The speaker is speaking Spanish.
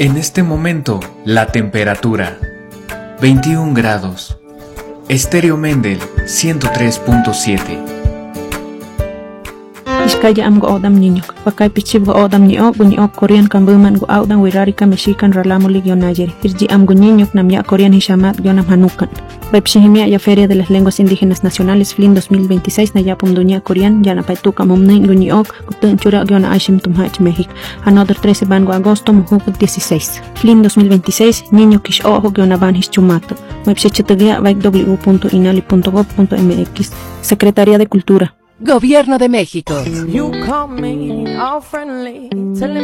En este momento, la temperatura 21 grados. Estéreo Mendel 103.7. Iskaya am go odam niño, pakay pichib go odam niño Korean kambuman go audan wirarika mexican ralamo ligionayeri. Irji am go niño namya Korean hishamat gionam hanukan. Repshihimia ya Feria de las Lenguas Indígenas Nacionales FLIN 2026 na yapum dunia Korean yana paituka mumni guñiok gutun chura giona ashim tumhach México. Another 13 van go agosto mujuk 16. FLIN 2026 niño kish ojo giona van hischumato. Website www.inali.gov.mx. Secretaría de Cultura. Gobierno de México.